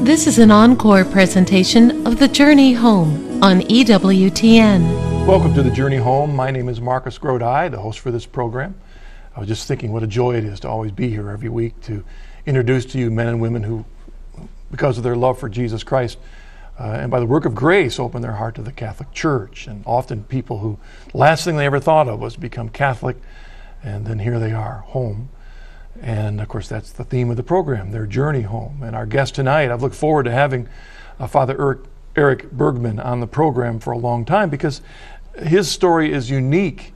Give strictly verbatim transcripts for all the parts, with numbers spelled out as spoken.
This is an encore presentation of The Journey Home on E W T N. Welcome to The Journey Home. My name is Marcus Grodi, the host for this program. I was just thinking what a joy it is to always be here every week to introduce to you men and women who, because of their love for Jesus Christ, uh, and by the work of grace, open their heart to the Catholic Church. And often people who, last thing they ever thought of was to become Catholic, and then here they are, home. And of course, that's the theme of the program, their journey home. And our guest tonight, I've looked forward to having uh, Father Eric, Eric Bergman on the program for a long time, because his story is unique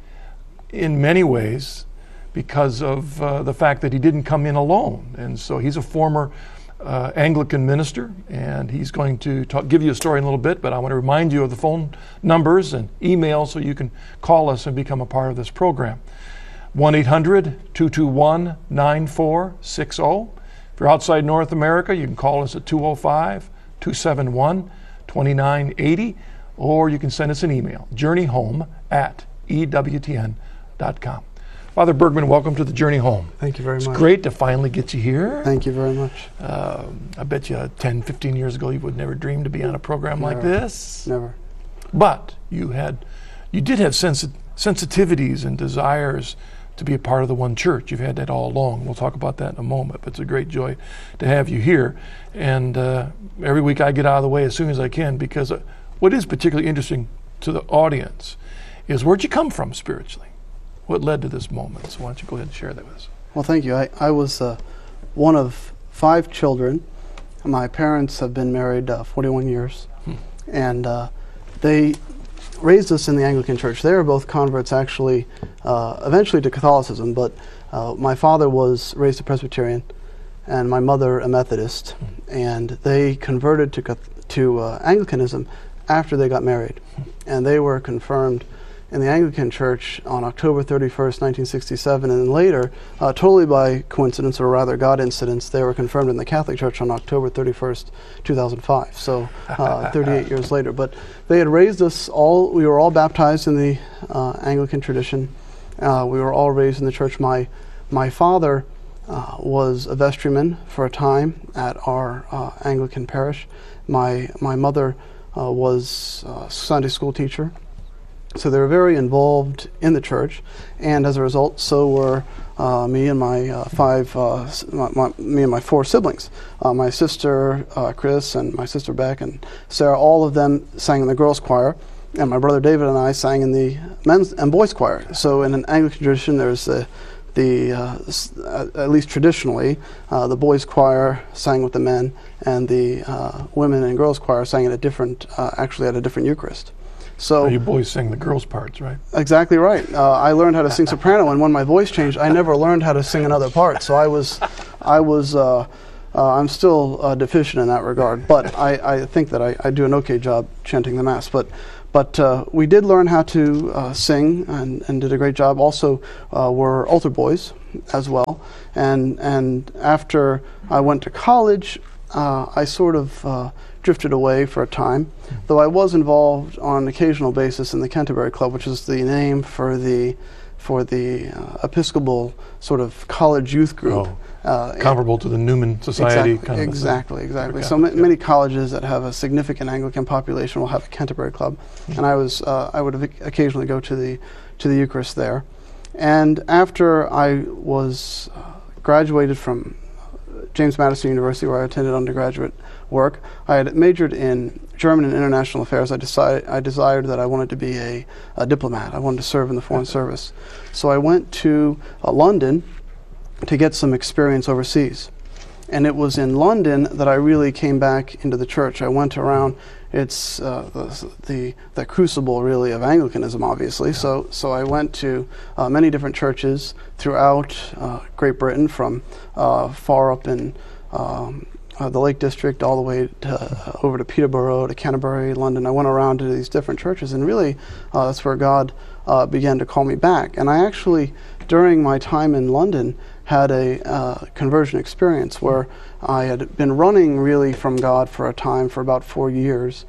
in many ways because of uh, the fact that he didn't come in alone. And so he's a former uh, Anglican minister, and he's going to talk, give you a story in a little bit, but I want to remind you of the phone numbers and email so you can call us and become a part of this program. one eight hundred, two two one, nine four six zero. If you're outside North America, you can call us at two oh five, two seven one, two nine eight zero, or you can send us an email, journeyhome at E W T N dot com. Father Bergman, welcome to the Journey Home. Thank you very it's much. It's great to finally get you here. Thank you very much. Uh, I bet you ten, fifteen years ago you would never dream to be on a program Never. like this. Never. But you had, you did have sensi- sensitivities and desires to be a part of the one church. You've had that all along. We'll talk about that in a moment, but it's a great joy to have you here. And uh, every week I get out of the way as soon as I can, because uh, what is particularly interesting to the audience is, where'd you come from spiritually? What led to this moment? So why don't you go ahead and share that with us? Well, thank you. I, I was uh, one of five children. My parents have been married uh, forty-one years, hmm. and uh, they raised us in the Anglican Church. They were both converts, actually, uh, eventually to Catholicism, but uh, my father was raised a Presbyterian, and my mother a Methodist, mm. and they converted to to uh, Anglicanism after they got married, mm. and they were confirmed in the Anglican Church on October thirty-first, nineteen sixty-seven, and then later, uh, totally by coincidence, or rather God incidence, they were confirmed in the Catholic Church on October thirty-first, two thousand five, so uh, thirty-eight years later. But they had raised us all, we were all baptized in the uh, Anglican tradition. Uh, we were all raised in the church. My, my father uh, was a vestryman for a time at our uh, Anglican parish. My, my mother uh, was a Sunday school teacher. So they were very involved in the church, and as a result, so were uh, me and my uh, five, uh, my, my, me and my four siblings. Uh, my sister uh, Chris and my sister Beck and Sarah, all of them sang in the girls' choir, and my brother David and I sang in the men's and boys' choir. So in an Anglican tradition, there's the, the uh, at least traditionally, uh, the boys' choir sang with the men, and the uh, women and girls' choir sang at a different, uh, actually at a different Eucharist. So oh, you boys sang the girls' parts, right? Exactly right. Uh, I learned how to sing soprano, and when my voice changed, I never learned how to sing another part. So I was, I was, uh, uh, I'm still uh, deficient in that regard. But I, I think that I, I do an okay job chanting the Mass. But, but uh, we did learn how to uh, sing, and, and did a great job. Also, uh, were altar boys as well. And and after I went to college, uh, I sort of uh, drifted away for a time, though I was involved on an occasional basis in the Canterbury Club, which is the name for the for the uh, Episcopal sort of college youth group. Oh, uh, comparable to the Newman Society. Exactly, kind of exactly. exactly. Okay. So ma- Yeah. many colleges that have a significant Anglican population will have a Canterbury Club, mm-hmm. and I was uh, I would occasionally go to the to the Eucharist there. And after I was uh, graduated from James Madison University, where I attended undergraduate work, I had majored in German and international affairs. I decided I desired that I wanted to be a, a diplomat. I wanted to serve in the Foreign Service. So I went to uh, London to get some experience overseas. And it was in London that I really came back into the church. I went around. It's uh, the, the the crucible really of Anglicanism, obviously. Yeah. So so I went to uh, many different churches throughout uh, Great Britain, from uh, far up in um, uh, the Lake District all the way to, uh, over to Peterborough, to Canterbury, London. I went around to these different churches, and really uh, that's where God uh, began to call me back. And I actually, during my time in London, had a uh, conversion experience where I had been running really from God for a time, for about four years,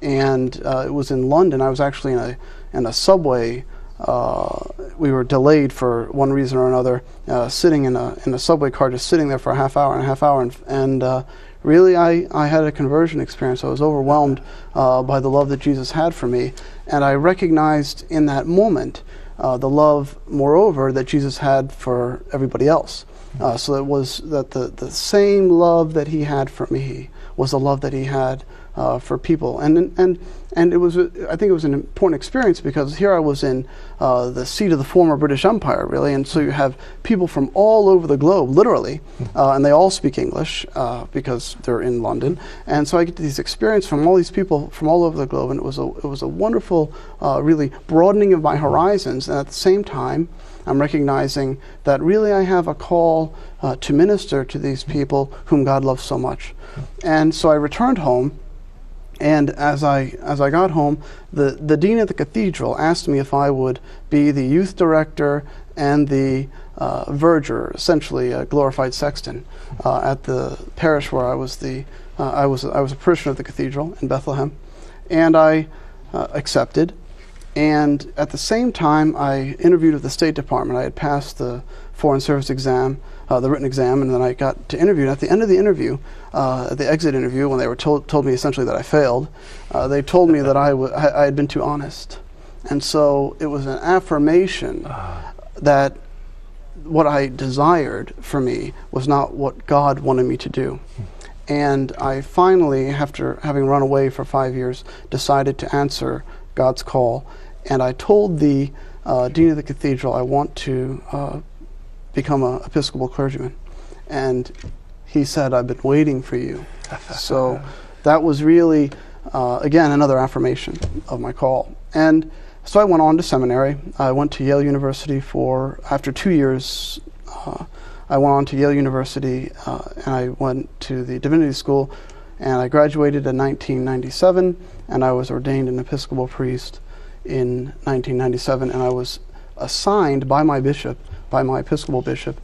and uh, it was in London. I was actually in a in a subway. Uh, we were delayed for one reason or another, uh, sitting in a in a subway car, just sitting there for a half hour and a half hour, and, and uh, really I, I had a conversion experience. I was overwhelmed uh, by the love that Jesus had for me, and I recognized in that moment uh, the love, moreover, that Jesus had for everybody else. Uh, so it was that the, the same love that he had for me was the love that he had uh, for people. And and and it was, a, I think it was an important experience, because here I was in uh, the seat of the former British Empire, really, and so you have people from all over the globe, literally, uh, and they all speak English uh, because they're in London. And so I get these experience from all these people from all over the globe, and it was a it was a wonderful, uh, really broadening of my horizons. And at the same time, I'm recognizing that really I have a call uh, to minister to these people whom God loves so much. And so I returned home, and as I as I got home, the, the dean of the cathedral asked me if I would be the youth director and the uh, verger, essentially a glorified sexton, uh, at the parish where I was the uh, I was I was a parishioner of the cathedral in Bethlehem, and I uh, accepted. And at the same time, I interviewed with the State Department. I had passed the Foreign Service exam, uh, the written exam, and then I got to interview. And at the end of the interview, uh, at the exit interview, when they were told told me essentially that I failed, uh, they told me that I, w- I had been too honest. And so it was an affirmation uh. that what I desired for me was not what God wanted me to do. And I finally, after having run away for five years, decided to answer God's call. And I told the uh, dean of the cathedral I want to uh, become an Episcopal clergyman. And he said, I've been waiting for you. So that was really, uh, again, another affirmation of my call. And so I went on to seminary. I went to Yale University for, after two years, uh, I went on to Yale University uh, and I went to the Divinity School, and I graduated in nineteen ninety-seven, and I was ordained an Episcopal priest in nineteen ninety-seven, and I was assigned by my bishop, by my Episcopal bishop,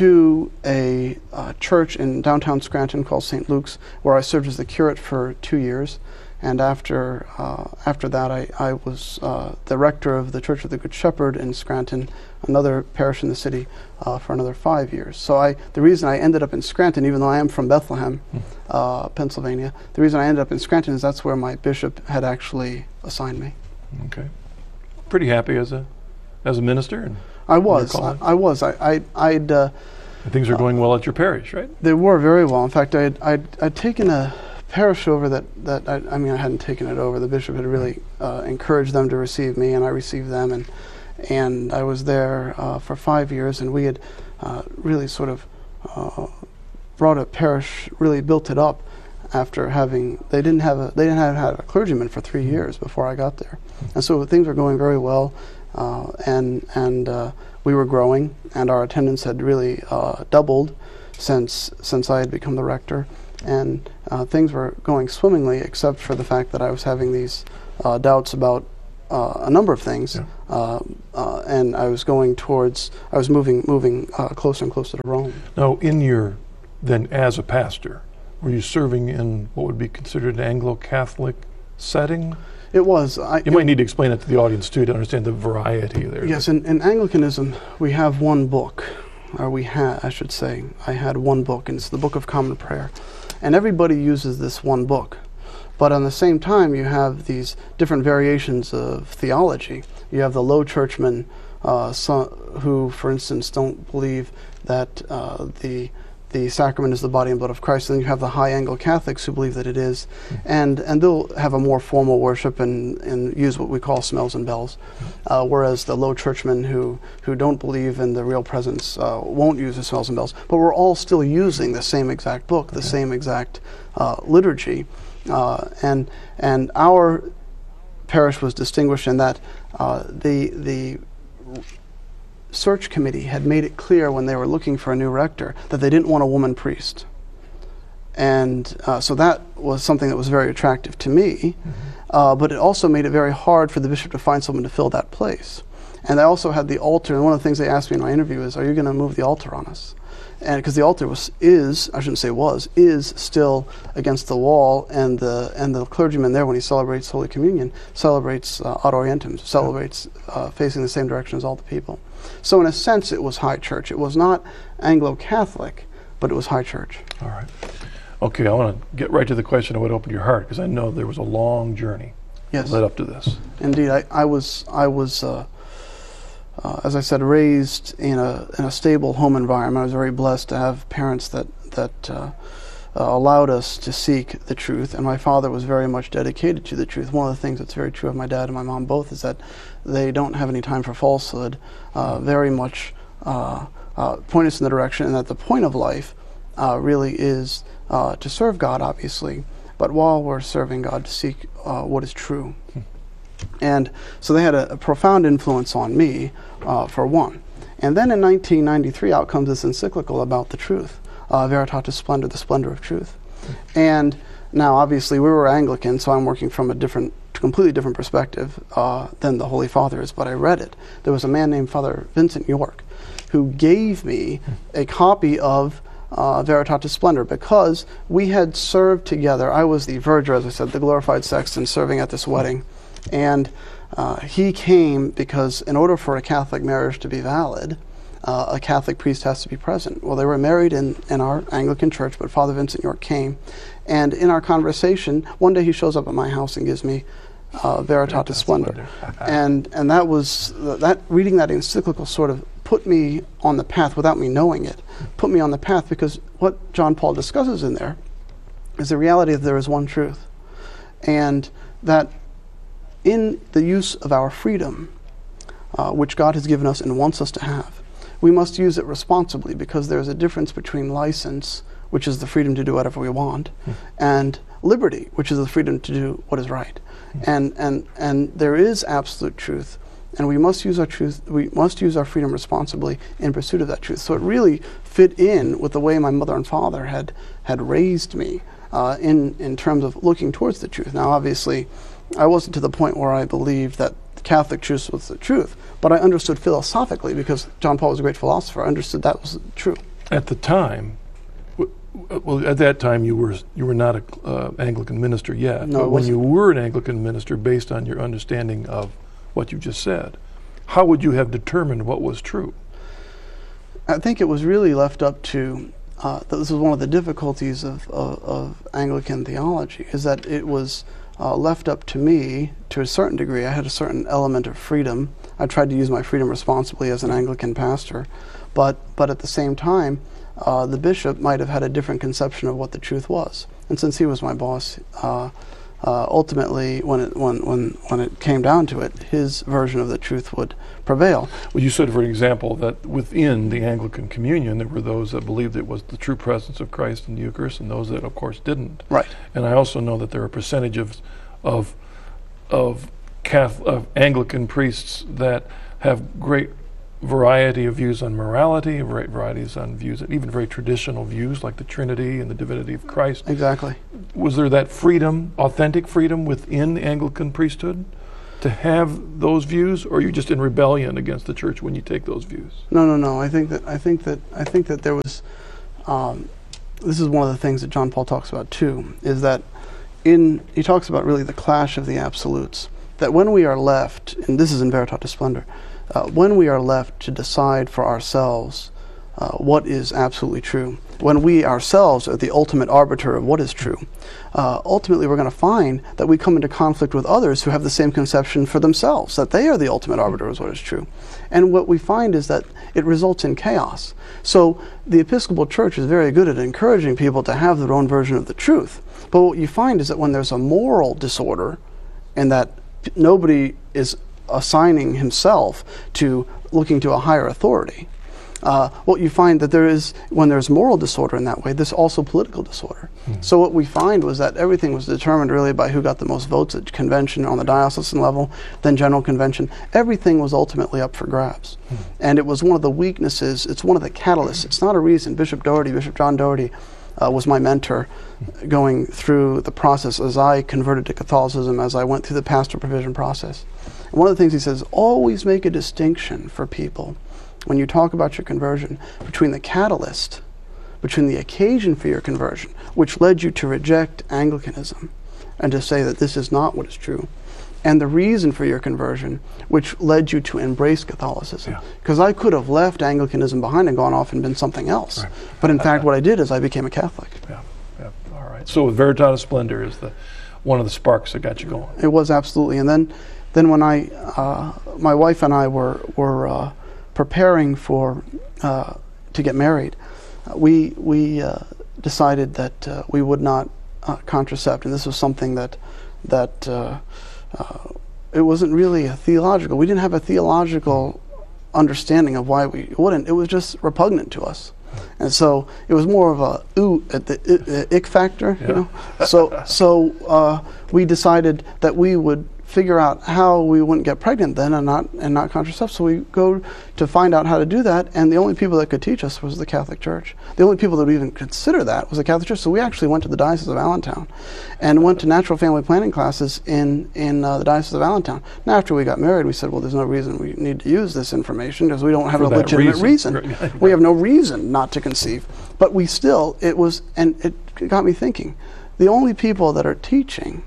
to a uh, church in downtown Scranton called Saint Luke's, where I served as the curate for two years. And after uh, after that, I, I was uh, the rector of the Church of the Good Shepherd in Scranton, another parish in the city, uh, for another five years. So I, the reason I ended up in Scranton, even though I am from Bethlehem, uh, Pennsylvania, the reason I ended up in Scranton is that's where my bishop had actually assigned me. Okay, pretty happy as a as a minister. And I was. I, I was. I, I I'd. Uh, things are going uh, well at your parish, right? They were very well. In fact, I'd I'd, I'd taken a parish over that, that I, I mean, I hadn't taken it over. The bishop had really uh, encouraged them to receive me, and I received them, and and I was there uh, for five years, and we had uh, really sort of uh, brought a parish, really built it up after having, they didn't have a, they didn't have had a clergyman for three years before I got there. And so things were going very well, uh, and, and uh, we were growing, and our attendance had really uh, doubled since, since I had become the rector. And uh, things were going swimmingly, except for the fact that I was having these uh, doubts about uh, a number of things, yeah. uh, uh, and I was going towards, I was moving, moving uh, closer and closer to Rome. Now, in your, then as a pastor, were you serving in what would be considered an Anglo-Catholic setting? It was. I, you it might need to explain it to the audience too to understand the variety there. Yes, in, in Anglicanism, we have one book, or we had, I should say, I had one book, and it's the Book of Common Prayer. And everybody uses this one book. But on the same time, you have these different variations of theology. You have the low churchmen uh, so, who, for instance, don't believe that uh, the the sacrament is the body and blood of Christ. And then you have the high Anglo-Catholics who believe that it is. Mm. And and they'll have a more formal worship and, and use what we call smells and bells. Uh, whereas the low churchmen who, who don't believe in the real presence uh, won't use the smells and bells. But we're all still using the same exact book, the okay. same exact uh, liturgy. Uh, and and our parish was distinguished in that uh, the the search committee had made it clear when they were looking for a new rector that they didn't want a woman priest. And uh, so that was something that was very attractive to me, mm-hmm. uh, but it also made it very hard for the bishop to find someone to fill that place. And they also had the altar, and one of the things they asked me in my interview is, are you going to move the altar on us? And because the altar was, is, I shouldn't say was, is still against the wall, and the and the clergyman there, when he celebrates Holy Communion, celebrates uh, ad orientem, celebrates uh, facing the same direction as all the people. So in a sense, it was high church. It was not Anglo-Catholic, but it was high church. All right. Okay, I want to get right to the question of what opened your heart, because I know there was a long journey Yes. that led up to this. Indeed, I, I was I was uh, uh, as I said, raised in a in a stable home environment. I was very blessed to have parents that that uh, uh, allowed us to seek the truth, and my father was very much dedicated to the truth. One of the things that's very true of my dad and my mom both is that they don't have any time for falsehood. Uh, very much uh, uh, point us in the direction, and that the point of life uh, really is uh, to serve God, obviously, but while we're serving God, to seek uh, what is true. And so they had a, a profound influence on me, uh, for one. And then in nineteen ninety-three, out comes this encyclical about the truth, uh, Veritatis Splendor, the splendor of truth. And now, obviously, we were Anglican, so I'm working from a different, completely different perspective uh, than the Holy Father is, but I read it. There was a man named Father Vincent York who gave me a copy of Uh, Veritatis Splendor, because we had served together. I was the verger, as I said, the glorified sexton, serving at this wedding. And uh, he came because in order for a Catholic marriage to be valid, uh, a Catholic priest has to be present. Well, they were married in, in our Anglican church, but Father Vincent York came. And in our conversation, one day he shows up at my house and gives me uh, Veritatis Splendor. and and that was, that reading that encyclical sort of put me on the path without me knowing it, put me on the path, because what John Paul discusses in there is the reality that there is one truth, and that in the use of our freedom, uh, which God has given us and wants us to have, we must use it responsibly, because there's a difference between license, which is the freedom to do whatever we want, mm. and liberty, which is the freedom to do what is right. Mm. And, and, and there is absolute truth. And we must use our truth, we must use our freedom responsibly in pursuit of that truth. So it really fit in with the way my mother and father had had raised me uh, in, in terms of looking towards the truth. Now, obviously, I wasn't to the point where I believed that the Catholic truth was the truth, but I understood philosophically, because John Paul was a great philosopher, I understood that was true. At the time, w- well, at that time you were you were not an uh, Anglican minister yet, No, but it when you wasn't. were an Anglican minister, based on your understanding of what you just said, how would you have determined what was true? I think it was really left up to, uh, this was one of the difficulties of, of, of Anglican theology, is that it was uh, left up to me to a certain degree. I had a certain element of freedom. I tried to use my freedom responsibly as an Anglican pastor, but, but at the same time, uh, the bishop might have had a different conception of what the truth was. And since he was my boss, uh, Uh, ultimately, when it when when when it came down to it, his version of the truth would prevail. Well, you said, for example, that within the Anglican communion there were those that believed it was the true presence of Christ in the Eucharist, and those that, of course, didn't. Right. And I also know that there are a percentage of of of, Catholic, of Anglican priests that have great variety of views on morality, great varieties on views, and even very traditional views like the Trinity and the divinity of Christ. Exactly. Was there that freedom, authentic freedom within the Anglican priesthood to have those views, or are you just in rebellion against the church when you take those views? No, no, no. I think that I think that I think that there was. Um, this is one of the things that John Paul talks about too. Is that in he talks about really the clash of the absolutes. That when we are left, and this is in Veritatis Splendor, uh, when we are left to decide for ourselves uh, what is absolutely true, when we ourselves are the ultimate arbiter of what is true, uh, ultimately we're going to find that we come into conflict with others who have the same conception for themselves, that they are the ultimate arbiter of what is true. And what we find is that it results in chaos. So the Episcopal Church is very good at encouraging people to have their own version of the truth. But what you find is that when there's a moral disorder, and that nobody is assigning himself to looking to a higher authority, Uh, what you find that there is, when there's moral disorder in that way, there's also political disorder. Mm. So what we find was that everything was determined really by who got the most votes at convention on the diocesan level, then general convention. Everything was ultimately up for grabs. Mm. And it was one of the weaknesses, it's one of the catalysts. It's not a reason. Bishop Doherty, Bishop John Doherty, uh, was my mentor mm. going through the process as I converted to Catholicism, as I went through the pastor provision process. And one of the things he says, always make a distinction for people when you talk about your conversion, between the catalyst, between the occasion for your conversion, which led you to reject Anglicanism and to say that this is not what is true, and the reason for your conversion, which led you to embrace Catholicism. Because yeah. I could have left Anglicanism behind and gone off and been something else. Right. But in fact, what I did is I became a Catholic. Yeah, yeah. All right. So Veritatis Splendor is the one of the sparks that got you going. It was absolutely. And then, then when I, uh, my wife and I were were uh, preparing for uh, to get married, we we uh, decided that uh, we would not uh, contracept, and this was something that that uh, uh, it wasn't really a theological. We didn't have a theological understanding of why we wouldn't. It was just repugnant to us. And so it was more of a ooh at the ick factor, yeah. you know. So so uh, we decided that we would figure out how we wouldn't get pregnant then and not and not contracept. So we go to find out how to do that, and the only people that could teach us was the Catholic Church. The only people that would even consider that was the Catholic Church. So we actually went to the Diocese of Allentown, and went to natural family planning classes in in uh, the Diocese of Allentown. Now, after we got married, we said, well, there's no reason we need to use this information because we don't have For a that legitimate reason. reason. We have no reason not to conceive. But we still, it was, and it got me thinking, the only people that are teaching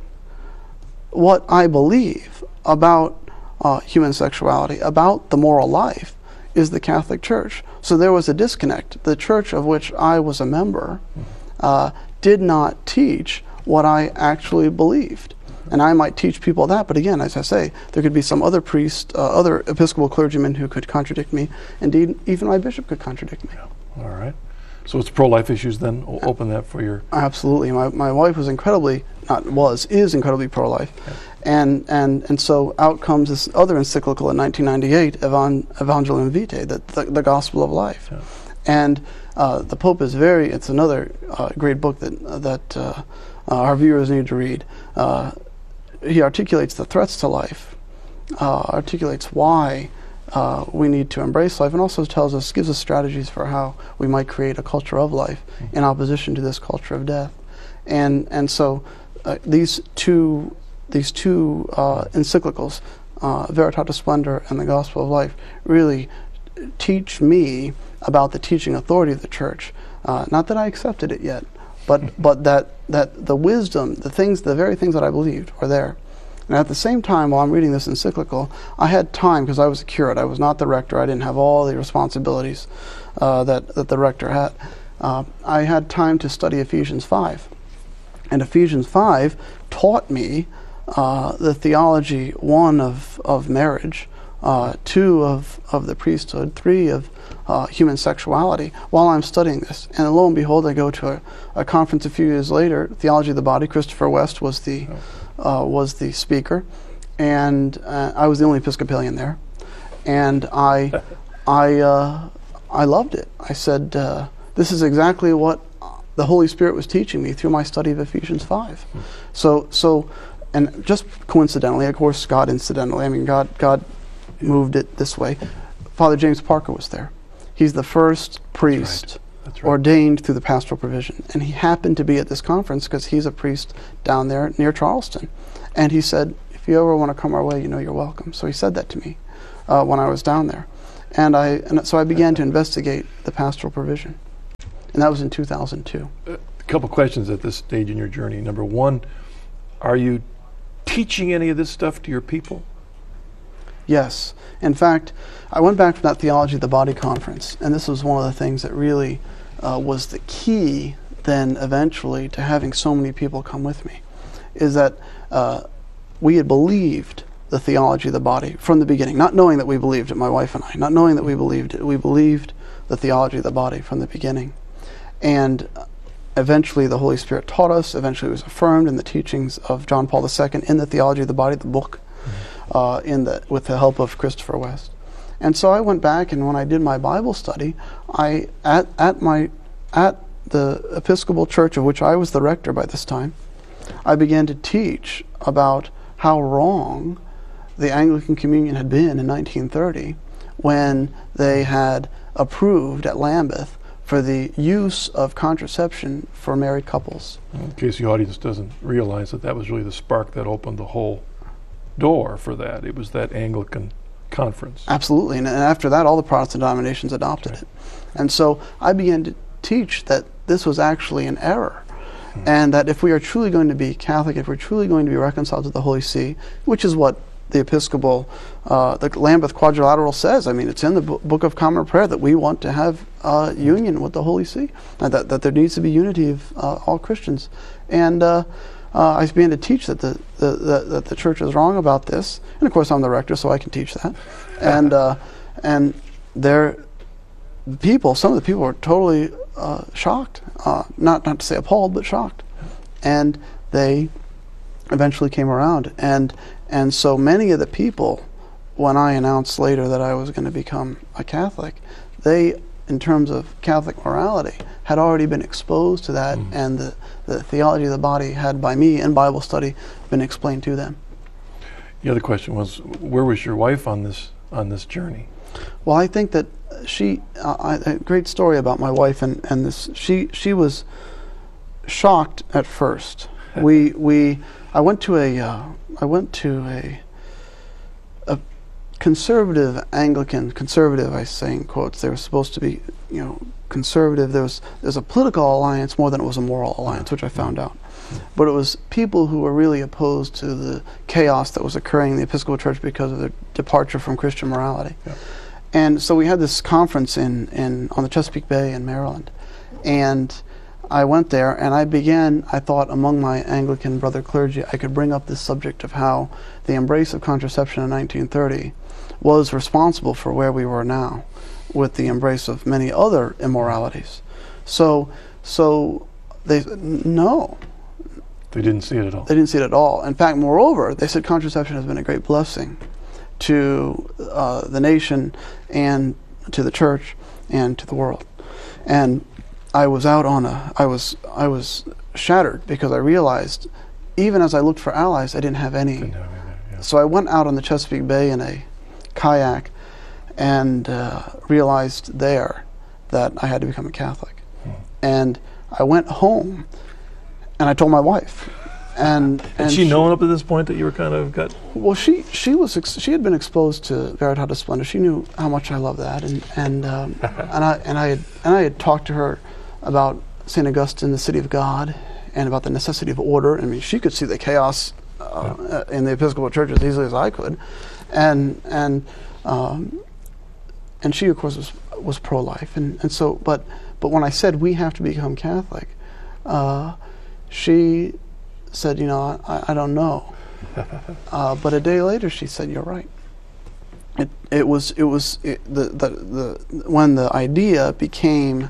what I believe about uh, human sexuality, about the moral life, is the Catholic Church. So there was a disconnect. The church of which I was a member uh, did not teach what I actually believed. And I might teach people that, but again, as I say, there could be some other priest, uh, other Episcopal clergyman who could contradict me. Indeed, even my bishop could contradict me. Yeah. All right. So it's pro-life issues then? O- open that for your... Absolutely. My my wife was incredibly, not was, is incredibly pro-life. Okay. And, and and so out comes this other encyclical in nineteen ninety-eight, Evan, Evangelium Vitae, the, the, the Gospel of Life. Yeah. And uh, the Pope is very, it's another uh, great book that, uh, that uh, uh, our viewers need to read. Uh, he articulates the threats to life, uh, articulates why uh, we need to embrace life, and also tells us, gives us strategies for how we might create a culture of life mm-hmm. in opposition to this culture of death. And and so uh, these two these two uh, encyclicals, uh, Veritatis Splendor and the Gospel of Life, really teach me about the teaching authority of the Church. Uh, not that I accepted it yet, but but that that the wisdom, the things, the very things that I believed were there. And at the same time, while I'm reading this encyclical, I had time, because I was a curate. I was not the rector. I didn't have all the responsibilities uh, that, that the rector had. Uh, I had time to study Ephesians five. And Ephesians five taught me uh, the theology, one, of, of marriage, uh, two, of, of the priesthood, three, of uh, human sexuality, while I'm studying this. And lo and behold, I go to a, a conference a few years later, Theology of the Body. Christopher West was the... Oh. Uh, was the speaker, and uh, I was the only Episcopalian there, and I, I, uh, I loved it. I said, uh, "This is exactly what the Holy Spirit was teaching me through my study of Ephesians five." Hmm. So, so, and just coincidentally, of course, God incidentally. I mean, God, God moved it this way. Father James Parker was there. He's the first priest. That's right. That's right. Ordained through the pastoral provision, and he happened to be at this conference because he's a priest down there near Charleston, and he said, "If you ever want to come our way, you know you're welcome." So he said that to me uh, when I was down there, and I and so I began to investigate the pastoral provision, and that was in two thousand two. A couple questions at this stage in your journey. Number one, are you teaching any of this stuff to your people? Yes. In fact, I went back from that Theology of the Body conference, and this was one of the things that really uh, was the key then eventually to having so many people come with me, is that uh, we had believed the theology of the body from the beginning, not knowing that we believed it, my wife and I, not knowing that we believed it. We believed the theology of the body from the beginning. And eventually the Holy Spirit taught us, eventually it was affirmed in the teachings of John Paul the Second in the Theology of the Body, the book, Uh, in the with the help of Christopher West. And so I went back, and when I did my Bible study, I at at my at the Episcopal Church of which I was the rector by this time, I began to teach about how wrong the Anglican Communion had been in nineteen thirty, when they had approved at Lambeth for the use of contraception for married couples. In case the audience doesn't realize that that was really the spark that opened the whole door for that. It was that Anglican conference. Absolutely, and, and after that all the Protestant denominations adopted right. it. And so I began to teach that this was actually an error, mm-hmm. and that if we are truly going to be Catholic, if we're truly going to be reconciled to the Holy See, which is what the Episcopal, uh, the Lambeth Quadrilateral says. I mean, it's in the B- Book of Common Prayer that we want to have uh, union with the Holy See, uh, that, that there needs to be unity of uh, all Christians. And uh, uh, I began to teach that the, the, the that the church is wrong about this. And of course, I'm the rector, so I can teach that. and uh, and there, people, some of the people were totally uh, shocked, uh, not not to say appalled, but shocked, and they eventually came around. And and so many of the people, when I announced later that I was going to become a Catholic, they, in terms of Catholic morality, had already been exposed to that, mm. and the, the theology of the body had, by me in Bible study, been explained to them. The other question was, where was your wife on this on this journey? Well, I think that she, uh, I, a great story about my wife and, and this, she she was shocked at first. we we I went to a uh, I went to a a conservative Anglican conservative I say in quotes. They were supposed to be, you know, conservative. There was there's a political alliance more than it was a moral alliance, which I found out. But it was people who were really opposed to the chaos that was occurring in the Episcopal Church because of their departure from Christian morality. Yeah. And so we had this conference in, in on the Chesapeake Bay in Maryland, and I went there and I began, I thought among my Anglican brother clergy, I could bring up this subject of how the embrace of contraception in nineteen thirty was responsible for where we were now with the embrace of many other immoralities. So, so they said, no. They didn't see it at all. They didn't see it at all. In fact, moreover, they said contraception has been a great blessing to uh, the nation and to the church and to the world. And I was out on a, I was, I was shattered because I realized, even as I looked for allies, I didn't have any. Didn't have any there, yeah. So I went out on the Chesapeake Bay in a kayak and uh, realized there that I had to become a Catholic. Hmm. And I went home and I told my wife. And, Had and she, she known up to this point that you were kind of got? Well, she she was ex- she had been exposed to Veritatis Splendor. She knew how much I loved that, and and um, and I and I had and I had talked to her about Saint Augustine, the City of God, and about the necessity of order. I mean, she could see the chaos uh, yeah. in the Episcopal Church as easily as I could, and and um, and she of course was was pro-life, and and so but but when I said we have to become Catholic, uh, she said, you know, I, I don't know. uh, but a day later, she said, "You're right." It it was it was it, the, the the when the idea became,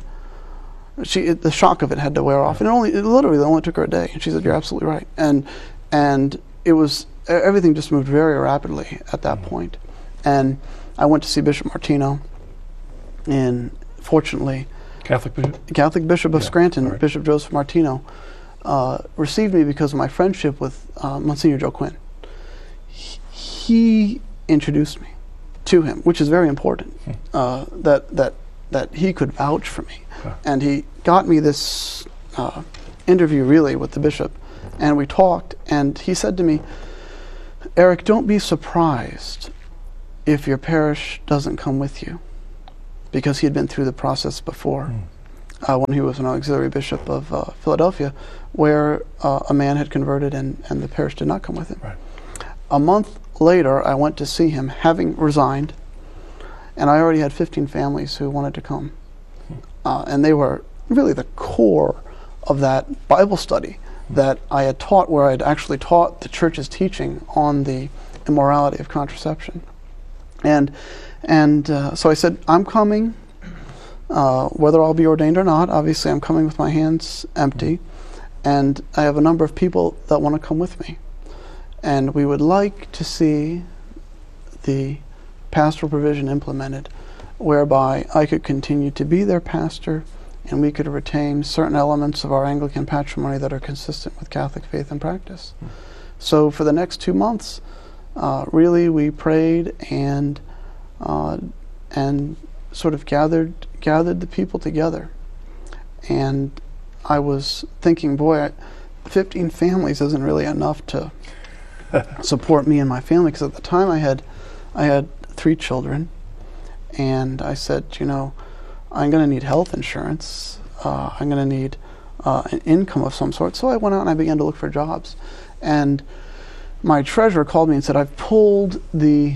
she it, the shock of it had to wear off, and it only it literally it only took her a day. And she said, "You're absolutely right." And and it was everything just moved very rapidly at that point. And I went to see Bishop Martino, and fortunately, Catholic bishop, Catholic Bishop of yeah, Scranton, right. Bishop Joseph Martino. Uh, received me because of my friendship with uh, Monsignor Joe Quinn. He, he introduced me to him, which is very important. Hmm. Uh, that that that he could vouch for me, huh. and he got me this uh, interview really with the bishop, and we talked. And he said to me, "Eric, don't be surprised if your parish doesn't come with you," because he had been through the process before. Hmm. Uh, when he was an auxiliary bishop of uh, Philadelphia, where uh, a man had converted and, and the parish did not come with him. Right. A month later, I went to see him, having resigned, and I already had fifteen families who wanted to come. Hmm. Uh, and they were really the core of that Bible study hmm. that I had taught, where I had actually taught the church's teaching on the immorality of contraception. And, and uh, so I said, I'm coming. Uh, whether I'll be ordained or not, obviously I'm coming with my hands empty, and I have a number of people that want to come with me. And we would like to see the pastoral provision implemented, whereby I could continue to be their pastor, and we could retain certain elements of our Anglican patrimony that are consistent with Catholic faith and practice. Mm. So for the next two months, uh, really we prayed and uh, and sort of gathered gathered the people together. And I was thinking, boy, fifteen families isn't really enough to support me and my family, because at the time I had I had three children, and I said, you know, I'm going to need health insurance. Uh, I'm going to need uh, an income of some sort. So I went out and I began to look for jobs, and my treasurer called me and said, I've pulled the,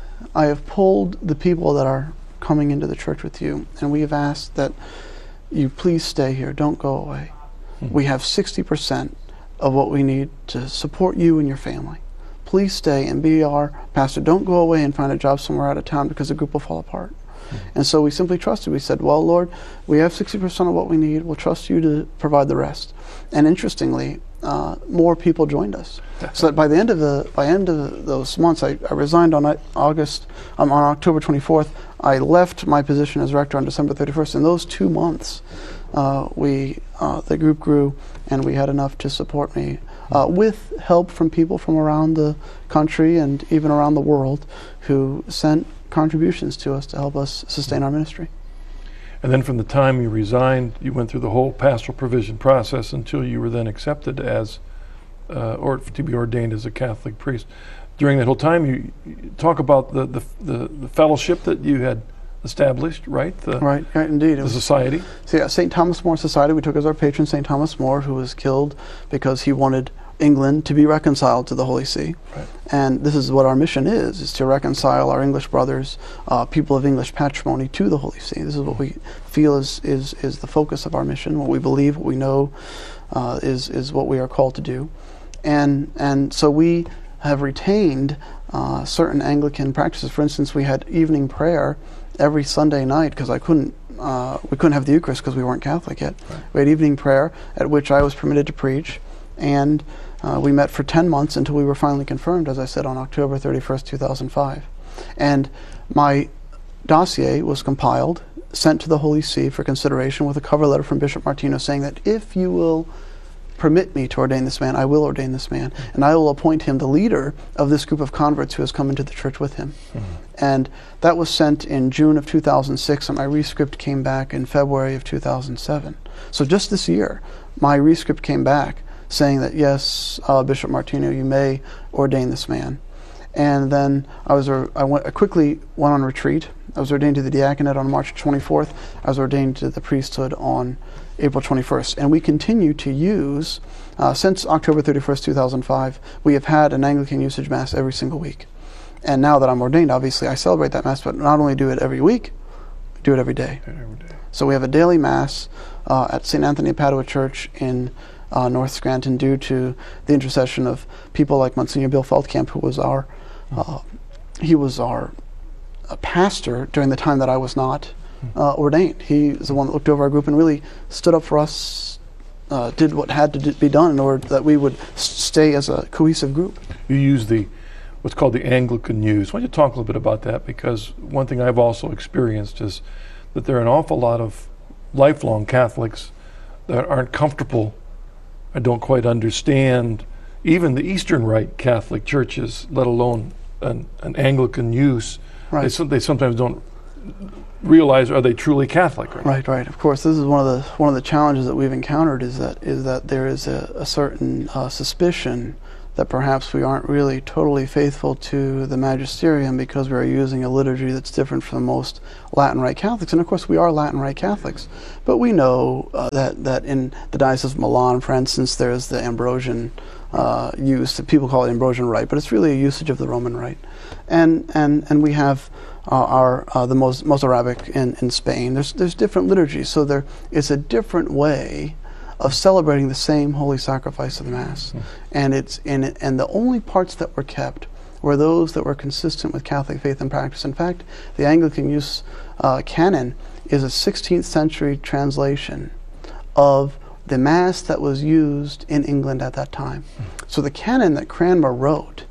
I have pulled the people that are coming into the church with you, and we have asked that you please stay here, don't go away. Hmm. We have sixty percent of what we need to support you and your family. Please stay and be our pastor. Don't go away and find a job somewhere out of town because the group will fall apart. Hmm. And so we simply trusted. We said, well, Lord, we have sixty percent of what we need. We'll trust you to provide the rest. And interestingly, uh, more people joined us. So that by the end of the by end of those months, I, I resigned on August um, on October twenty-fourth. I left my position as rector on December thirty-first. In those two months, uh, we uh, the group grew, and we had enough to support me, uh, with help from people from around the country and even around the world, who sent contributions to us to help us sustain our ministry. And then from the time you resigned, you went through the whole pastoral provision process until you were then accepted as, uh, or to be ordained as a Catholic priest. During that whole time, you, you talk about the, the, the, the fellowship that you had established, right? The, right, right, indeed. The society. So yeah, Saint Thomas More Society, we took as our patron Saint Thomas More, who was killed because he wanted England to be reconciled to the Holy See. Right. And this is what our mission is, is to reconcile our English brothers, uh, people of English patrimony, to the Holy See. This is what we feel is, is, is the focus of our mission, what we believe, what we know uh, is, is what we are called to do. And, and so we have retained uh, certain Anglican practices. For instance, we had evening prayer every Sunday night, because I couldn't, uh, we couldn't have the Eucharist because we weren't Catholic yet. Right. We had evening prayer at which I was permitted to preach, and uh, we met for ten months until we were finally confirmed, as I said, on October thirty-first, two thousand five. And my dossier was compiled, sent to the Holy See for consideration with a cover letter from Bishop Martino saying that if you will permit me to ordain this man, I will ordain this man, and I will appoint him the leader of this group of converts who has come into the church with him. Mm-hmm. And that was sent in June of two thousand six, and my rescript came back in February of two thousand seven. So just this year, my rescript came back saying that, yes, uh, Bishop Martino, you may ordain this man. And then I was, uh, I, went, I quickly went on retreat. I was ordained to the diaconate on March twenty-fourth. I was ordained to the priesthood on April twenty-first. And we continue to use, uh, since October thirty-first, two thousand five, we have had an Anglican usage Mass every single week. And now that I'm ordained, obviously, I celebrate that Mass, but not only do it every week, do it every day. Every day. So we have a daily Mass uh, at Saint Anthony of Padua Church in uh, North Scranton, due to the intercession of people like Monsignor Bill Feldkamp, who was our, uh, he was our uh, pastor during the time that I was not uh, ordained. He is the one that looked over our group and really stood up for us, uh, did what had to do, be done in order that we would s stay as a cohesive group. You use the what's called the Anglican use. Why don't you talk a little bit about that? Because one thing I've also experienced is that there are an awful lot of lifelong Catholics that aren't comfortable and don't quite understand even the Eastern Rite Catholic churches, let alone an, an Anglican use. Right. They, they sometimes don't realize, are they truly Catholic? Right? right, right. Of course, this is one of the one of the challenges that we've encountered, is that is that there is a, a certain uh, suspicion that perhaps we aren't really totally faithful to the magisterium because we are using a liturgy that's different from most Latin Rite Catholics. And of course we are Latin Rite Catholics, but we know uh, that, that in the Diocese of Milan, for instance, there's the Ambrosian uh, use, that people call it Ambrosian Rite, but it's really a usage of the Roman Rite. And, and, and we have uh, our, uh, the most, most Arabic in, in Spain. There's, there's different liturgies, so there is a different way of celebrating the same holy sacrifice of the Mass. Mm. And it's in it, and the only parts that were kept were those that were consistent with Catholic faith and practice. In fact, the Anglican use uh, canon is a sixteenth century translation of the Mass that was used in England at that time. Mm. So the canon that Cranmer wrote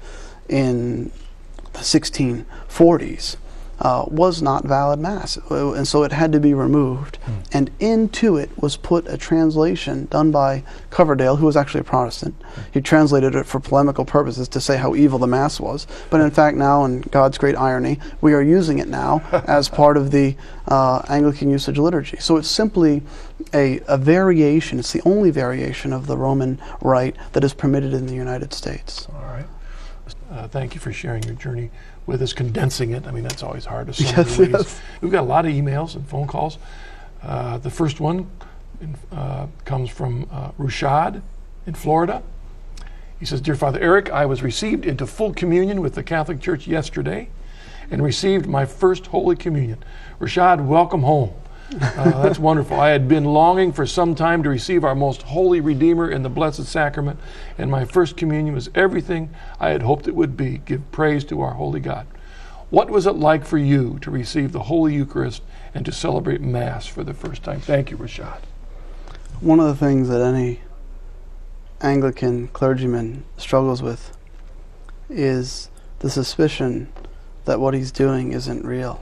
in the sixteen forties Uh, was not valid Mass, and so it had to be removed. Mm. And into it was put a translation done by Coverdale, who was actually a Protestant. Mm. He translated it for polemical purposes to say how evil the Mass was, but in fact now, in God's great irony, we are using it now as part of the uh, Anglican usage liturgy. So it's simply a, a variation, it's the only variation of the Roman Rite that is permitted in the United States. All right. Uh, thank you for sharing your journey with us, condensing it. I mean, that's always hard to yes, yes. We've got a lot of emails and phone calls. Uh, the first one uh, comes from uh, Rushad in Florida. He says, Dear Father Eric, I was received into full communion with the Catholic Church yesterday and received my first Holy Communion. Rashad, welcome home. Uh, that's wonderful. I had been longing for some time to receive our most holy Redeemer in the Blessed Sacrament, and my first communion was everything I had hoped it would be. Give praise to our holy God. What was it like for you to receive the Holy Eucharist and to celebrate Mass for the first time? Thank you, Rashad. One of the things that any Anglican clergyman struggles with is the suspicion that what he's doing isn't real.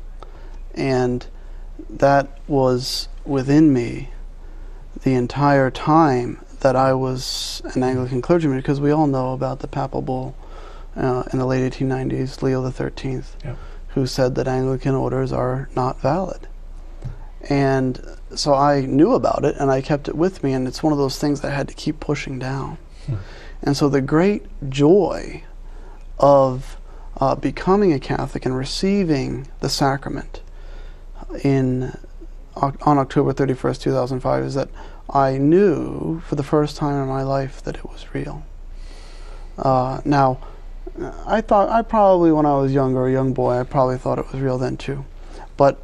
And that was within me the entire time that I was an Anglican clergyman, because we all know about the papal bull uh, in the late eighteen nineties, Leo the thirteenth, yep. who said that Anglican orders are not valid. And so I knew about it, and I kept it with me, and it's one of those things that I had to keep pushing down. Hmm. And so the great joy of uh, becoming a Catholic and receiving the sacrament in on October thirty-first, two thousand five, is that I knew for the first time in my life that it was real. Uh, now, I thought, I probably, when I was younger, a young boy, I probably thought it was real then too. But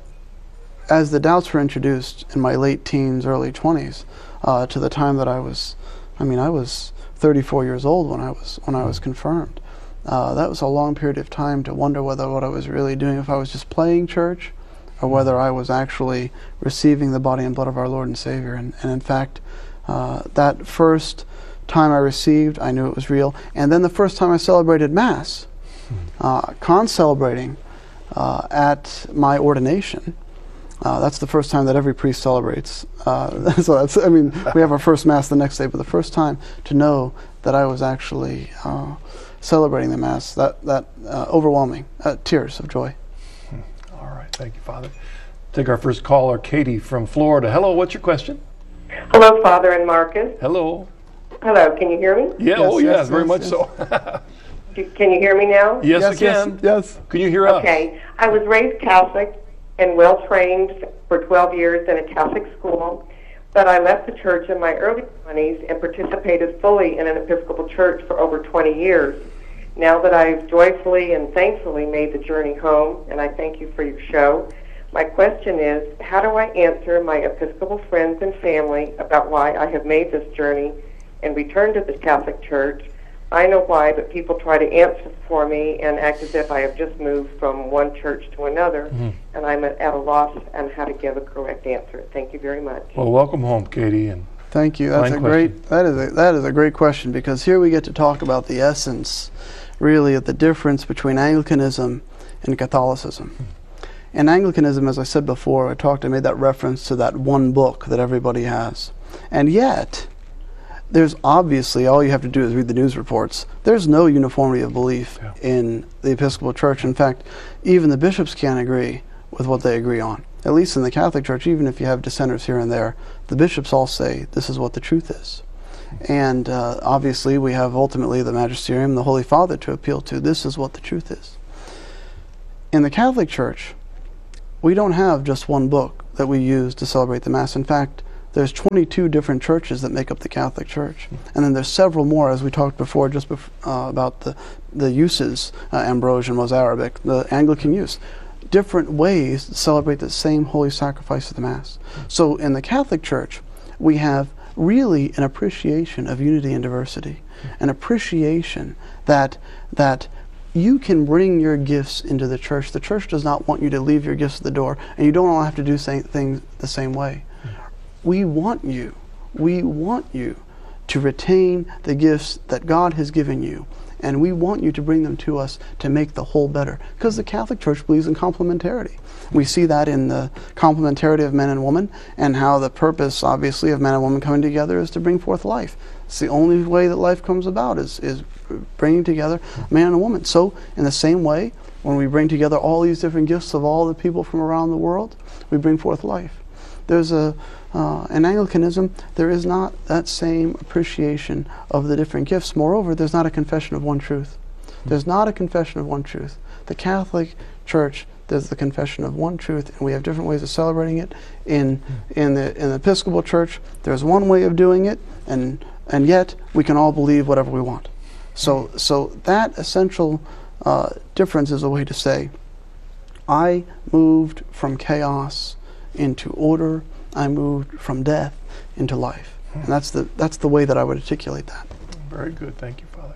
as the doubts were introduced in my late teens, early twenties, uh, to the time that I was, I mean, I was thirty-four years old when I was when I was confirmed. Uh, that was a long period of time to wonder whether what I was really doing, if I was just playing church, or whether I was actually receiving the body and blood of our Lord and Savior. And, and in fact, uh, that first time I received, I knew it was real. And then the first time I celebrated Mass, uh, con-celebrating uh, at my ordination, uh, that's the first time that every priest celebrates. Uh, so that's, I mean, we have our first Mass the next day, but the first time to know that I was actually uh, celebrating the Mass, that, that uh, overwhelming, uh, tears of joy. All right, thank you, Father. Take our first caller, Katie from Florida. Hello, what's your question? Hello, Father and Marcus. Hello. Hello, can you hear me? Yeah, yes, oh yes, yes, very yes, much yes. so. Do, can you hear me now? Yes, yes, I can. Yes, yes. Can you hear us? Okay. I was raised Catholic and well-trained for twelve years in a Catholic school, but I left the church in my early twenties and participated fully in an Episcopal church for over twenty years. Now that I've joyfully and thankfully made the journey home, and I thank you for your show, my question is, how do I answer my Episcopal friends and family about why I have made this journey and returned to the Catholic Church? I know why, but people try to answer for me and act as if I have just moved from one church to another, mm-hmm. and I'm at a loss on how to give a correct answer. Thank you very much. Well, welcome home, Katie. And thank you. That's a question. great. That is a, that is a great question, because here we get to talk about the essence, really, of the difference between Anglicanism and Catholicism. Mm-hmm. In Anglicanism, as I said before, I talked, I made that reference to that one book that everybody has. And yet, there's obviously, all you have to do is read the news reports. There's no uniformity of belief yeah. in the Episcopal Church. In fact, even the bishops can't agree with what they agree on. At least in the Catholic Church, even if you have dissenters here and there, the bishops all say this is what the truth is. And uh, obviously, we have ultimately the Magisterium, the Holy Father, to appeal to. This is what the truth is. In the Catholic Church, we don't have just one book that we use to celebrate the Mass. In fact, there's twenty-two different churches that make up the Catholic Church. And then there's several more, as we talked before, just bef uh, about the, the uses, uh, Ambrosian, Mozarabic, the Anglican use. Different ways to celebrate the same holy sacrifice of the Mass. So in the Catholic Church, we have really an appreciation of unity and diversity, an appreciation that that you can bring your gifts into the church. The church does not want you to leave your gifts at the door, and you don't all have to do same things the same way. We want you, we want you to retain the gifts that God has given you, and we want you to bring them to us to make the whole better, because the Catholic Church believes in complementarity. We see that in the complementarity of men and women, and how the purpose, obviously, of men and women coming together is to bring forth life. It's the only way that life comes about, is, is bringing together man and woman. So, in the same way, when we bring together all these different gifts of all the people from around the world, we bring forth life. There's a, uh, in Anglicanism, there is not that same appreciation of the different gifts. Moreover, there's not a confession of one truth. There's not a confession of one truth. The Catholic Church, there's the confession of one truth, and we have different ways of celebrating it. In in the in the Episcopal Church, there's one way of doing it, and and yet we can all believe whatever we want. So, so that essential uh, difference is a way to say, I moved from chaos into order. I moved from death into life, and that's the that's the way that I would articulate that. Very good, thank you, Father.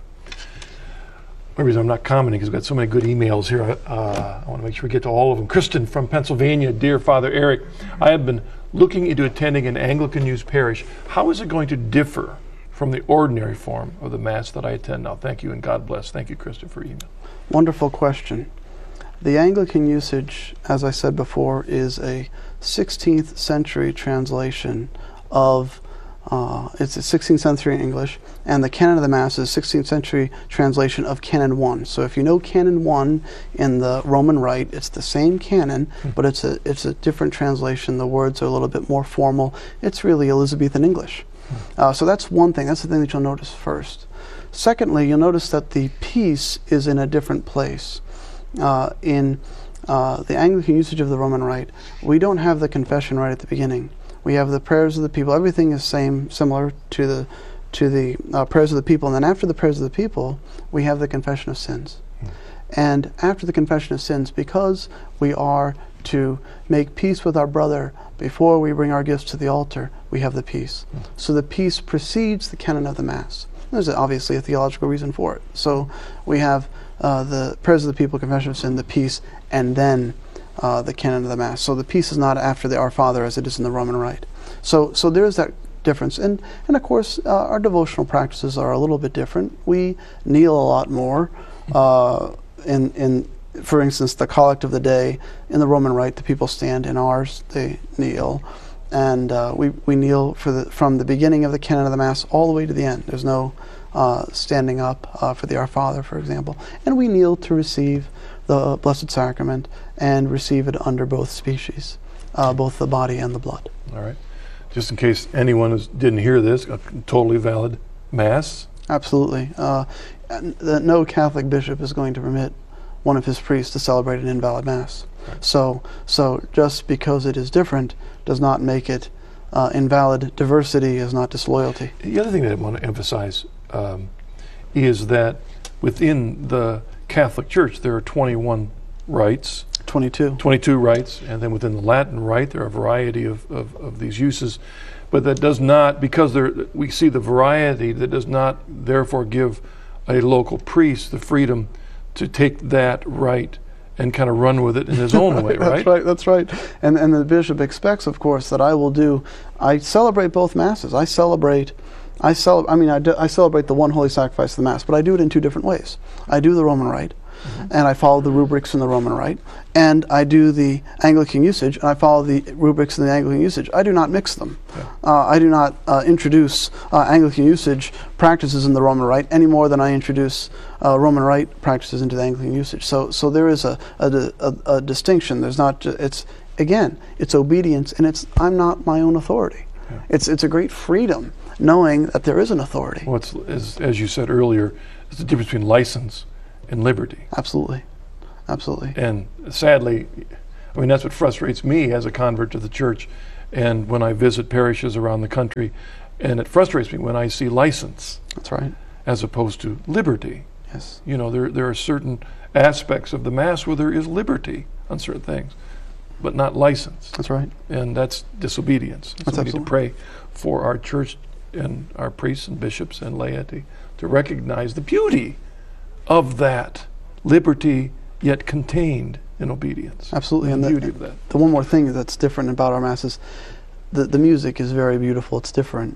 The reason I'm not commenting is we've got so many good emails here. Uh, I want to make sure we get to all of them. Kristen from Pennsylvania, dear Father Eric, I have been looking into attending an Anglican youth parish. How is it going to differ from the ordinary form of the Mass that I attend now? Thank you and God bless. Thank you, Kristen, for your email. Wonderful question. The Anglican usage, as I said before, is a sixteenth century translation of, uh, it's a sixteenth century English, and the Canon of the Mass is a sixteenth century translation of Canon one. So if you know Canon one in the Roman Rite, it's the same canon, mm-hmm. but it's a, it's a different translation. The words are a little bit more formal. It's really Elizabethan English. Mm-hmm. Uh, so that's one thing. That's the thing that you'll notice first. Secondly, you'll notice that the peace is in a different place. Uh, in uh, the Anglican usage of the Roman Rite, we don't have the confession right at the beginning. We have the prayers of the people. Everything is same, similar to the to the uh, prayers of the people. And then after the prayers of the people, we have the confession of sins. Mm. And after the confession of sins, because we are to make peace with our brother before we bring our gifts to the altar, we have the peace. Mm. So the peace precedes the canon of the Mass. There's obviously a theological reason for it. So we have uh, the prayers of the people, confession of sin, the peace, and then uh, the canon of the Mass. So the peace is not after the Our Father as it is in the Roman Rite. So so there is that difference. And, and of course, uh, our devotional practices are a little bit different. We kneel a lot more. Uh, in, in, for instance, the Collect of the Day, in the Roman Rite, the people stand. In ours, they kneel. And uh, we, we kneel for the, from the beginning of the canon of the Mass all the way to the end. There's no uh, standing up uh, for the Our Father, for example. And we kneel to receive the Blessed Sacrament and receive it under both species, uh, both the body and the blood. All right. Just in case anyone is, didn't hear this, a totally valid Mass? Absolutely. Uh, the, no Catholic bishop is going to permit one of his priests to celebrate an invalid Mass. Right. So, so just because it is different does not make it uh, invalid. Diversity is not disloyalty. The other thing that I want to emphasize um, is that within the Catholic Church there are twenty-one rites. twenty-two. twenty-two rites, and then within the Latin Rite there are a variety of, of, of these uses. But that does not, because there, we see the variety, that does not therefore give a local priest the freedom to take that rite and kind of run with it in his own way, right? That's right, that's right. And and the bishop expects, of course, that I will do, I celebrate both Masses. I celebrate, I cel- I mean, I, do, I celebrate the one holy sacrifice of the Mass, but I do it in two different ways. I do the Roman Rite, mm-hmm. and I follow the rubrics in the Roman Rite, and I do the Anglican usage, and I follow the rubrics in the Anglican usage. I do not mix them. Yeah. Uh, I do not uh, introduce uh, Anglican usage practices in the Roman Rite any more than I introduce uh, Roman Rite practices into the Anglican usage. So, so there is a a, a, a distinction. There's not. Ju- it's again, it's obedience, and it's I'm not my own authority. Yeah. It's it's a great freedom knowing that there is an authority. Well, it's, as, as you said earlier, it's the difference between license and liberty. Absolutely. Absolutely. And sadly, I mean, that's what frustrates me as a convert to the church, and when I visit parishes around the country, and it frustrates me when I see license. That's right. As opposed to liberty. Yes. You know, there there are certain aspects of the Mass where there is liberty on certain things, but not license. That's right. And that's disobedience. That's so we absolutely. need to pray for our church and our priests and bishops and laity to recognize the beauty of that liberty, yet contained in obedience. Absolutely. And the and beauty the, of that. The one more thing that's different about our Masses, the, the music is very beautiful. It's different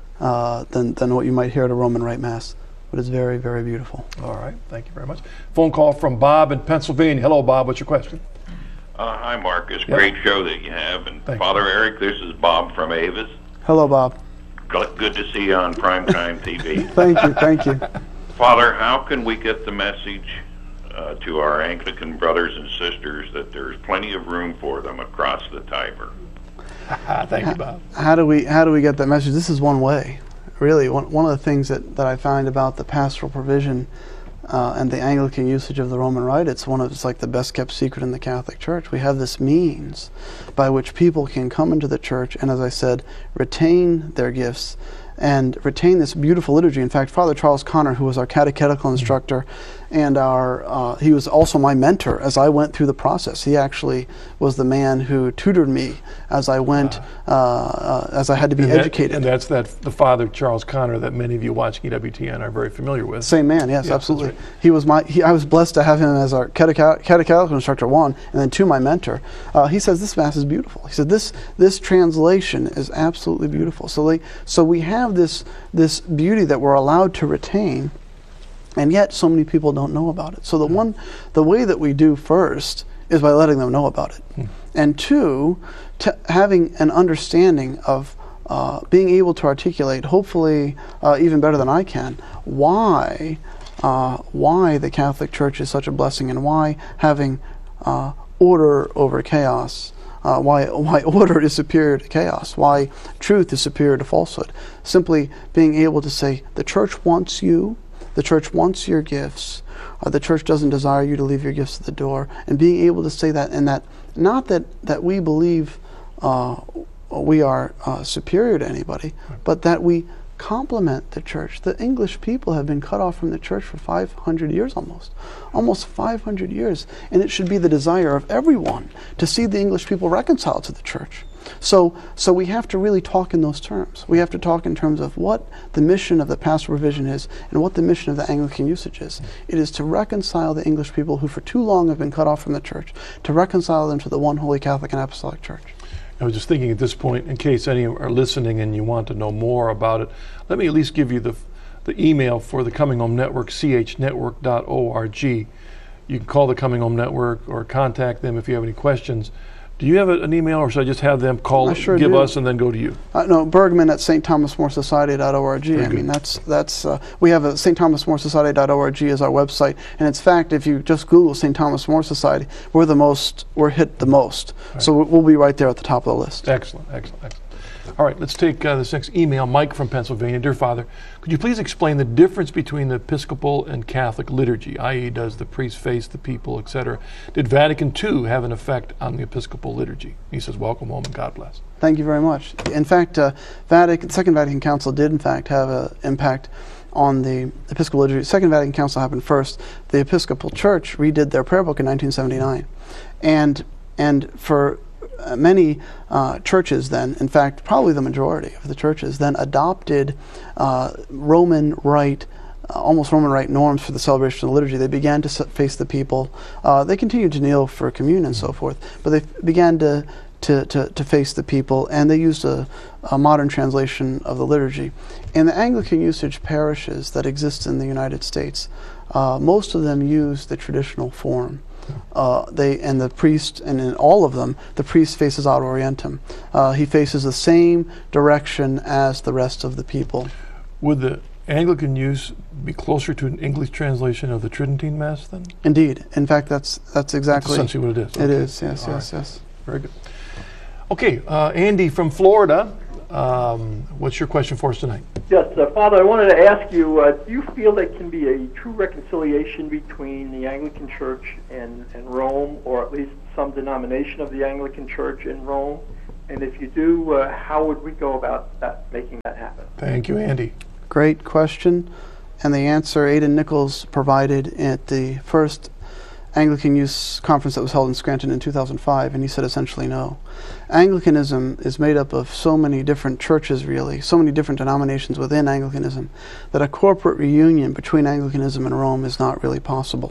uh, than, than what you might hear at a Roman Rite Mass, but it's very, very beautiful. All right. Thank you very much. Phone call from Bob in Pennsylvania. Hello, Bob. What's your question? Uh, hi, Marcus. Yep. Great show that you have. And Thank Father you. Eric, this is Bob from Avis. Hello, Bob. Good good to see you on Primetime T V. Thank you. Thank you. Father, how can we get the message uh, to our Anglican brothers and sisters that there's plenty of room for them across the Tiber? Thank you, Bob. How do we how do we get that message? This is one way, really. One one of the things that, that I find about the pastoral provision uh, and the Anglican usage of the Roman Rite, it's one of it's like the best kept secret in the Catholic Church. We have this means by which people can come into the church and, as I said, retain their gifts and retain this beautiful liturgy. In fact, Father Charles Connor, who was our catechetical instructor, and our uh, he was also my mentor as I went through the process. He actually was the man who tutored me as I went, uh, uh, as I had to be and that, educated. And that's that the Father Charles Connor that many of you watching E W T N are very familiar with. Same man, yes, Yeah, absolutely. that's right. He was my. He, I was blessed to have him as our cateche- catechetical instructor one, and then two, my mentor. Uh, he says this mass is beautiful. He said this this translation is absolutely beautiful. So they, so we have this this beauty that we're allowed to retain. And yet, so many people don't know about it. So the one, the way that we do first is by letting them know about it, mm. and two, t- having an understanding of uh, being able to articulate, hopefully uh, even better than I can, why uh, why the Catholic Church is such a blessing, and why having uh, order over chaos. Uh, why why order is superior to chaos, why truth is superior to falsehood. Simply being able to say, the Church wants you, the Church wants your gifts, uh, the Church doesn't desire you to leave your gifts at the door, and being able to say that, and that, not that, that we believe uh, we are uh, superior to anybody, but that we complement the Church. The English people have been cut off from the Church for five hundred years almost. Almost five hundred years. And it should be the desire of everyone to see the English people reconciled to the Church. So so we have to really talk in those terms. We have to talk in terms of what the mission of the pastoral revision is and what the mission of the Anglican usage is. It is to reconcile the English people who for too long have been cut off from the Church, to reconcile them to the one holy Catholic and Apostolic Church. I was just thinking at this point, in case any are listening and you want to know more about it, let me at least give you the the email for the Coming Home Network, c h network dot org. You can call the Coming Home Network or contact them if you have any questions. Do you have a, an email, or should I just have them call, I sure give do. us, and then go to you? Uh, no, Bergman at Saint Thomas More Society dot org. I mean, that's that's uh, we have a Saint Thomas More Society dot org is our website, and in fact, if you just Google Saint Thomas More Society, we're the most, we're hit the most. Right. So we'll be right there at the top of the list. Excellent, excellent, excellent. All right, let's take uh, this next email. Mike from Pennsylvania. Dear Father, could you please explain the difference between the Episcopal and Catholic liturgy, that is does the priest face the people, et cetera? Did Vatican Two have an effect on the Episcopal liturgy? He says, welcome home and God bless. Thank you very much. In fact, uh, Vatican, the Second Vatican Council did in fact have an impact on the Episcopal liturgy. The Second Vatican Council happened first. The Episcopal Church redid their prayer book in nineteen seventy-nine. And, and for Uh, many uh, churches then, in fact, probably the majority of the churches then adopted uh, Roman Rite, uh, almost Roman Rite norms for the celebration of the liturgy. They began to face the people. Uh, they continued to kneel for communion and so forth, but they began to to, to, to face the people, and they used a, a modern translation of the liturgy. In the Anglican usage parishes that exist in the United States, uh, most of them use the traditional form. Uh, they and the priest, and in all of them, the priest faces ad orientem. Uh, he faces the same direction as the rest of the people. Would the Anglican use be closer to an English translation of the Tridentine Mass then? Indeed. In fact, that's that's exactly that's essentially what it is. It okay. is. Yes. All yes. right. Yes. Very good. Okay, uh, Andy from Florida. Um, what's your question for us tonight? Yes, uh, Father, I wanted to ask you, uh, do you feel there can be a true reconciliation between the Anglican Church and, and Rome, or at least some denomination of the Anglican Church in Rome? And if you do, uh, how would we go about that, making that happen? Thank you, Andy. Great question. And the answer Aidan Nichols provided at the first Anglican Youth Conference that was held in Scranton in two thousand five, and he said essentially no. Anglicanism is made up of so many different churches, really, so many different denominations within Anglicanism, that a corporate reunion between Anglicanism and Rome is not really possible.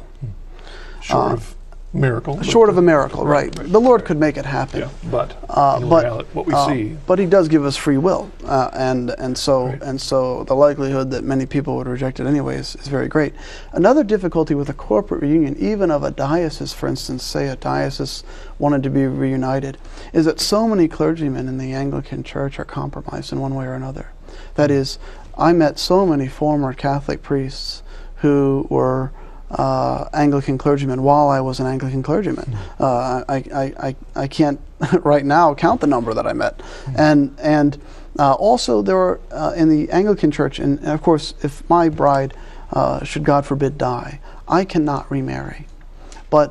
Short uh, of miracle. Short of a miracle, right. right, right the Lord right. could make it happen. Yeah, but, uh, in but reality, what we uh, see. But He does give us free will, uh, and and so right. and so the likelihood that many people would reject it anyways is very great. Another difficulty with a corporate reunion, even of a diocese, for instance, say a diocese wanted to be reunited, is that so many clergymen in the Anglican Church are compromised in one way or another. That is, I met so many former Catholic priests who were Uh, Anglican clergymen while I was an Anglican clergyman. Mm-hmm. uh, I, I, I, I can't right now count the number that I met. Mm-hmm. And and uh, also there are uh, in the Anglican Church, and, and of course if my bride uh, should God forbid die, I cannot remarry. But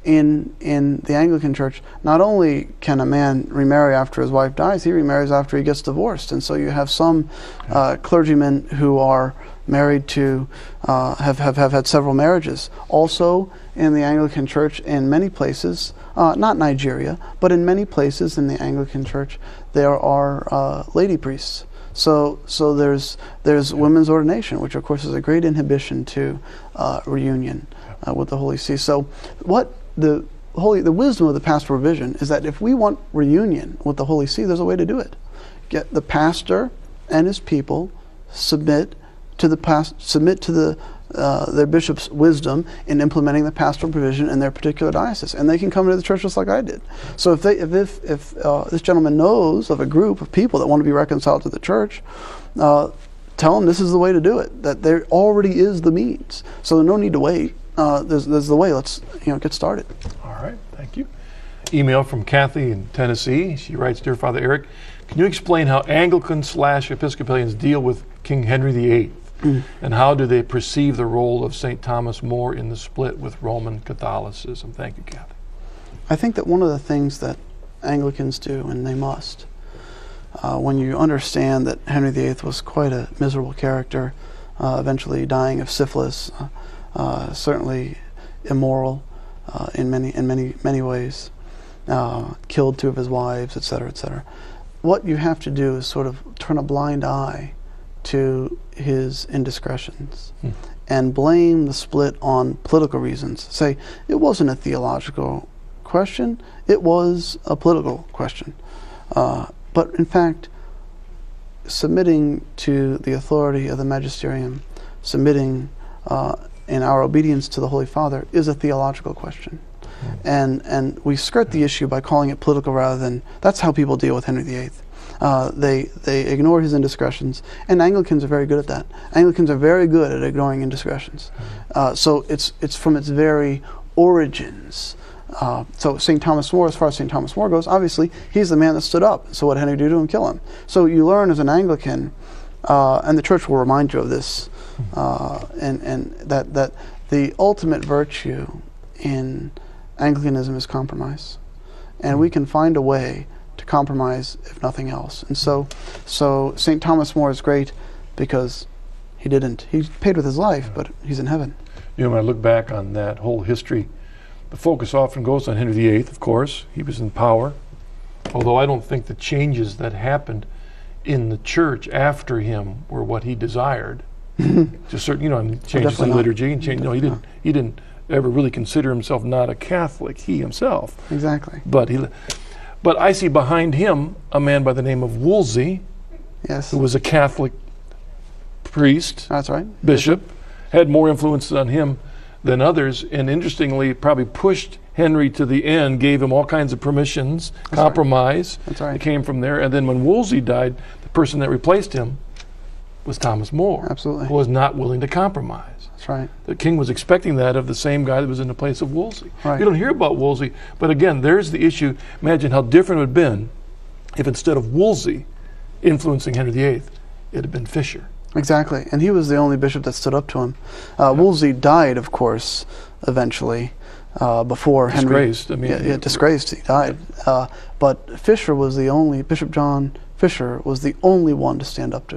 in in the Anglican Church, not only can a man remarry after his wife dies, he remarries after he gets divorced. And so you have some uh, clergymen who are married to, uh, have, have, have had several marriages. Also in the Anglican Church, in many places, uh, not Nigeria, but in many places in the Anglican Church, there are uh, lady priests. So, so there's there's women's ordination, which of course is a great inhibition to uh, reunion uh, with the Holy See. So, what the holy the wisdom of the pastoral provision is that if we want reunion with the Holy See, there's a way to do it. Get the pastor and his people submit to the past submit to the uh, their bishop's wisdom in implementing the pastoral provision in their particular diocese, and they can come to the church just like I did. So if they if if, if uh, this gentleman knows of a group of people that want to be reconciled to the church, uh, tell them this is the way to do it. That there already is the means, so there's no need to wait. Uh, there's there's the way. Let's you know get started. All right, thank you. Email from Kathy in Tennessee. She writes, "Dear Father Eric, can you explain how Anglicans slash Episcopalians deal with King Henry the Eighth? Mm. And how do they perceive the role of Saint Thomas More in the split with Roman Catholicism?" Thank you, Kathy. I think that one of the things that Anglicans do, and they must, uh, when you understand that Henry the Eighth was quite a miserable character, uh, eventually dying of syphilis, uh, uh, certainly immoral uh, in many in many many ways, uh, killed two of his wives, et cetera, et cetera. What you have to do is sort of turn a blind eye to his indiscretions hmm. and blame the split on political reasons. Say, it wasn't a theological question, it was a political question. Uh, but in fact, submitting to the authority of the magisterium, submitting uh, in our obedience to the Holy Father is a theological question. Hmm. And, and we skirt the issue by calling it political rather than, that's how people deal with Henry the Eighth. Uh, they they ignore his indiscretions, and Anglicans are very good at that. Anglicans are very good at ignoring indiscretions. Uh, so it's it's from its very origins. Uh, so Saint Thomas More, as far as Saint Thomas More goes, obviously he's the man that stood up. So what did Henry do to him? Kill him. So you learn as an Anglican, uh, and the Church will remind you of this, uh, and and that that the ultimate virtue in Anglicanism is compromise, and we can find a way to compromise, if nothing else. And so, so Saint Thomas More is great because he didn't. He paid with his life, but he's in heaven. You know, when I look back on that whole history, the focus often goes on Henry the Eighth, of course. He was in power. Although I don't think the changes that happened in the church after him were what he desired. Just certain, you know, changes in liturgy and change. No, he didn't. He didn't ever really consider himself not a Catholic. He himself. Exactly. But he. But I see behind him a man by the name of Wolsey, yes, who was a Catholic priest, that's right, bishop, had more influence on him than others, and interestingly, probably pushed Henry to the end, gave him all kinds of permissions, that's compromise. Right. That's right. It came from there, and then when Wolsey died, the person that replaced him was Thomas More, absolutely, who was not willing to compromise. That's right. The king was expecting that of the same guy that was in the place of Wolsey. Right. You don't hear about Wolsey, but again, there's the issue. Imagine how different it would have been if instead of Wolsey influencing Henry the Eighth, it had been Fisher. Exactly, and he was the only bishop that stood up to him. Uh, yeah. Wolsey died, of course, eventually, uh, before disgraced, Henry. I mean, yeah, yeah, disgraced, he died. Uh, but Fisher was the only, Bishop John Fisher was the only one to stand up to